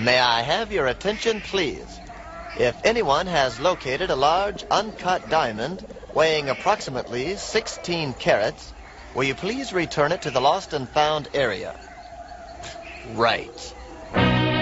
May I have your attention, please? If anyone has located a large uncut diamond weighing approximately 16 carats, will you please return it to the lost and found area? Right.